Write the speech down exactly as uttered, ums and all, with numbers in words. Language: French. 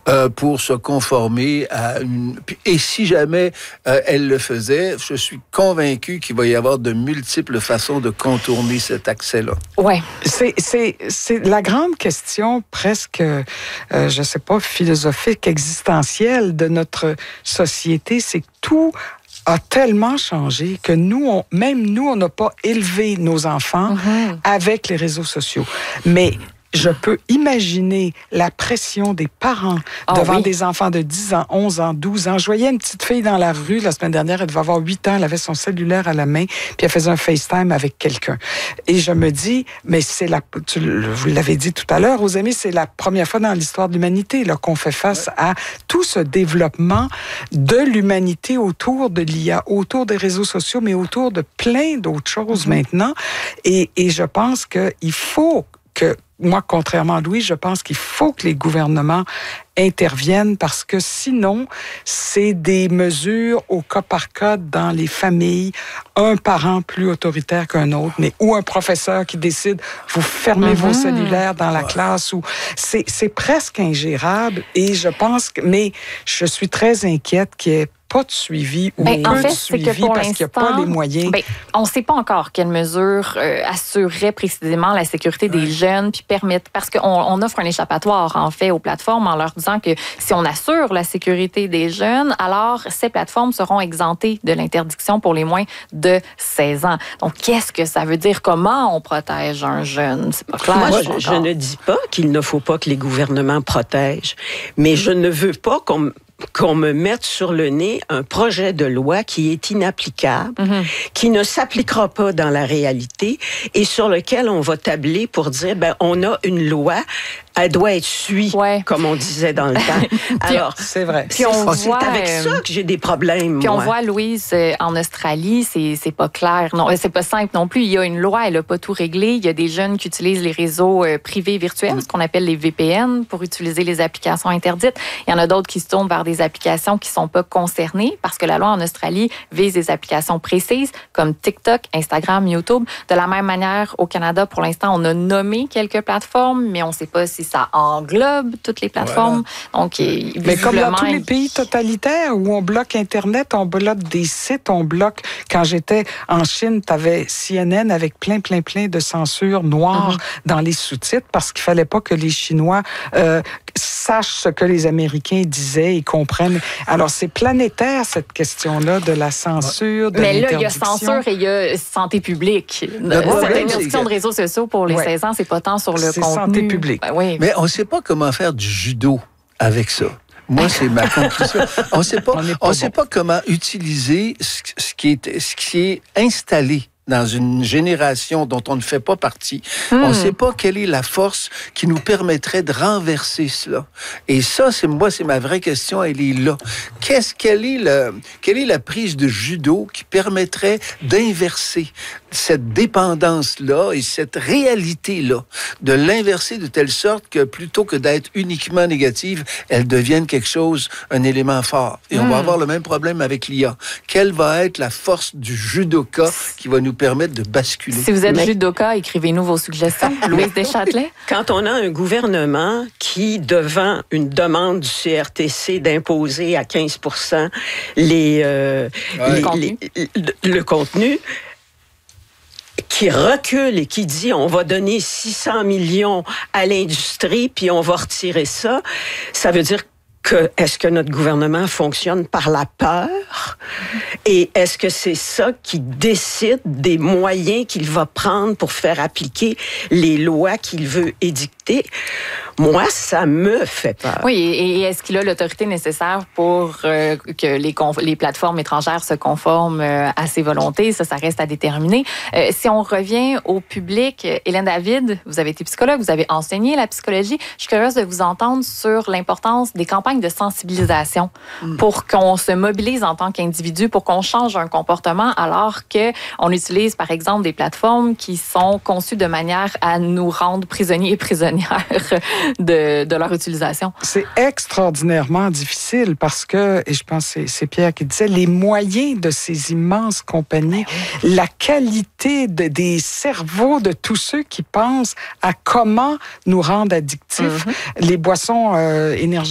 Euh, pour se conformer à une... Et si jamais euh, elle le faisait, je suis convaincu qu'il va y avoir de multiples façons de contourner cet accès-là. Ouais. C'est, c'est, c'est la grande question presque, euh, je sais pas, philosophique, existentielle de notre société, c'est que tout a tellement changé que nous, on, même nous, on n'a pas élevé nos enfants mm-hmm. avec les réseaux sociaux. Mais je peux imaginer la pression des parents oh, devant oui. des enfants de dix ans, onze ans, douze ans. Je voyais une petite fille dans la rue la semaine dernière, elle devait avoir huit ans, elle avait son cellulaire à la main, puis elle faisait un FaceTime avec quelqu'un. Et je me dis, mais c'est la, tu, vous l'avez dit tout à l'heure, aux amis, c'est la première fois dans l'histoire de l'humanité là, qu'on fait face ouais. à tout ce développement de l'humanité autour de l'I A, autour des réseaux sociaux, mais autour de plein d'autres choses mm-hmm. maintenant. Et, et je pense qu'il faut que moi, contrairement à Louis, je pense qu'il faut que les gouvernements interviennent parce que sinon, c'est des mesures au cas par cas dans les familles, un parent plus autoritaire qu'un autre, mais ou un professeur qui décide, vous fermez mm-hmm. vos cellulaires dans la ouais. classe, ou c'est, c'est presque ingérable et je pense que, mais je suis très inquiète qu'il y ait pas de suivi ou ben, peu en fait, de suivi parce qu'il n'y a pas les moyens. Ben, on ne sait pas encore quelles mesures euh, assureraient précisément la sécurité des ouais. jeunes puis permettent, parce qu'on on offre un échappatoire en fait aux plateformes en leur disant que si on assure la sécurité des jeunes, alors ces plateformes seront exemptées de l'interdiction pour les moins de seize ans. Donc, qu'est-ce que ça veut dire? Comment on protège un jeune? C'est pas clair. Moi, je, je ne dis pas qu'il ne faut pas que les gouvernements protègent, mais je ne veux pas qu'on qu'on me mette sur le nez un projet de loi qui est inapplicable, mm-hmm. qui ne s'appliquera pas dans la réalité et sur lequel on va tabler pour dire, ben, on a une loi, elle doit être suivie, ouais. comme on disait dans le temps. Alors, c'est vrai. Puis on c'est, voit, c'est avec euh, ça que j'ai des problèmes, Puis moi. on voit, Louise, euh, en Australie, c'est, c'est pas clair. Non, c'est pas simple non plus. Il y a une loi, elle a pas tout réglé. Il y a des jeunes qui utilisent les réseaux euh, privés virtuels, mm. ce qu'on appelle les V P N, pour utiliser les applications interdites. Il y en a d'autres qui se tournent vers des applications qui sont pas concernées parce que la loi en Australie vise des applications précises comme TikTok, Instagram, YouTube. De la même manière, au Canada, pour l'instant, on a nommé quelques plateformes, mais on sait pas si ça englobe toutes les plateformes. Voilà. Donc, mais comme dans tous les pays totalitaires où on bloque Internet, on bloque des sites, on bloque... Quand j'étais en Chine, tu avais C N N avec plein, plein, plein de censure noire mm-hmm. dans les sous-titres parce qu'il fallait pas que les Chinois euh, sachent ce que les Américains disaient et comprennent. Alors, c'est planétaire, cette question-là de la censure, de mais l'interdiction. Mais là, il y a censure et il y a santé publique. Cette interdiction de réseaux sociaux pour les ouais. seize ans, c'est pas tant sur le c'est contenu. C'est santé publique. Ben oui. Mais on ne sait pas comment faire du judo avec ça. Moi, c'est ma conclusion. On ne sait pas, on, on bon. sait pas comment utiliser ce, ce, qui est, ce qui est installé dans une génération dont on ne fait pas partie. Hmm. On ne sait pas quelle est la force qui nous permettrait de renverser cela. Et ça, c'est moi, c'est ma vraie question, elle est là. Qu'est-ce, quelle est le, quelle est la prise de judo qui permettrait d'inverser cette dépendance-là et cette réalité-là, de l'inverser de telle sorte que plutôt que d'être uniquement négative, elle devienne quelque chose, un élément fort. Et hmm. on va avoir le même problème avec l'I A. Quelle va être la force du judoka qui va nous permettre de basculer? Si vous êtes Mais... judoka, écrivez-nous vos suggestions. Louise Deschâtelet? Quand on a un gouvernement qui, devant une demande du C R T C d'imposer à quinze pour cent les, euh, ouais. les, les, le, le contenu, qui recule et qui dit on va donner six cents millions à l'industrie puis on va retirer ça, ça veut dire que est-ce que notre gouvernement fonctionne par la peur? Et est-ce que c'est ça qui décide des moyens qu'il va prendre pour faire appliquer les lois qu'il veut édicter? Moi, ça me fait peur. Oui, et est-ce qu'il a l'autorité nécessaire pour euh, que les, conf- les plateformes étrangères se conforment euh, à ses volontés? Ça, ça reste à déterminer. Euh, si on revient au public, Hélène David, vous avez été psychologue, vous avez enseigné la psychologie. Je suis curieuse de vous entendre sur l'importance des campagnes de sensibilisation mmh. pour qu'on se mobilise en tant qu'individu, pour qu'on change un comportement alors qu'on utilise, par exemple, des plateformes qui sont conçues de manière à nous rendre prisonniers et prisonnières de, de leur utilisation. C'est extraordinairement difficile parce que, et je pense que c'est, c'est Pierre qui disait, les moyens de ces immenses compagnies, la qualité de, des cerveaux de tous ceux qui pensent à comment nous rendre addictifs, mmh. les boissons euh, énergétiques,